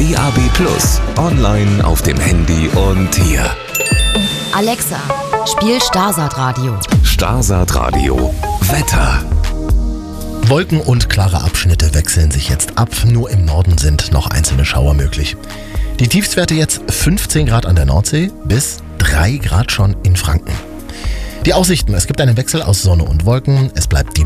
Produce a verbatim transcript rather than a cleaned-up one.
D A B plus, online auf dem Handy und hier. Alexa, spiel Starsat Radio. Starsat Radio. Wetter. Wolken und klare Abschnitte wechseln sich jetzt ab. Nur im Norden sind noch einzelne Schauer möglich. Die Tiefstwerte jetzt fünfzehn Grad an der Nordsee bis drei Grad schon in Franken. Die Aussichten: Es gibt einen Wechsel aus Sonne und Wolken. Es bleibt die